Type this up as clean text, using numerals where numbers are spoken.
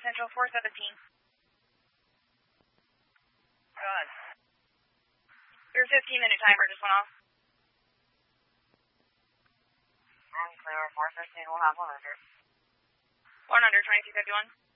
Central 417. Good. Your 15-minute timer just went off. Clear 415 will have 100. 100, 2251.